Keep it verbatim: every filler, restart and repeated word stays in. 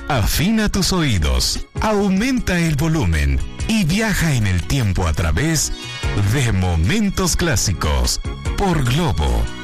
Afina tus oídos, aumenta el volumen y viaja en el tiempo a través de Momentos Clásicos por Globo